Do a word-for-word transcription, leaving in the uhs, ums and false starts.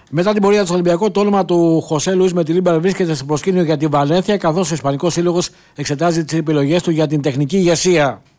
Μετά την πορεία του Ολυμπιακού, το όνομα του Χωσέ Λουίς Μεντιλίμπαρ βρίσκεται στο προσκήνιο για τη Βαλένθια, καθώς ο Ισπανικός Σύλλογος εξετάζει τις επιλογές του για την τεχνική ηγεσία.